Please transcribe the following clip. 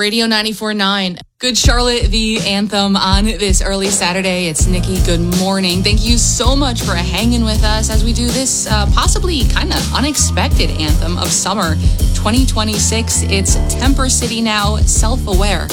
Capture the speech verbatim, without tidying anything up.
Radio ninety-four point nine. Good Charlotte, the anthem on this early Saturday. It's Nikki. Good morning. Thank you so much for hanging with us as we do this uh, possibly kind of unexpected anthem of summer twenty twenty-six. It's Temper City Now, Self-Aware.